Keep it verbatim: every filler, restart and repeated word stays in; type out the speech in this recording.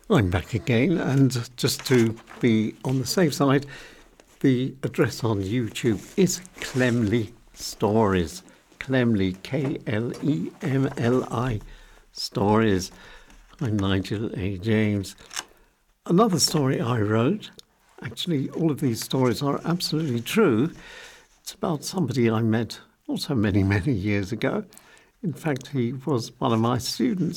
I'm back again, and just to be on the safe side, the address on YouTube is Klemli Stories. Klemli, K L E M L I Stories. I'm Nigel A. James. Another story I wrote, actually all of these stories are absolutely true. It's about somebody I met also many, many years ago. In fact, he was one of my students.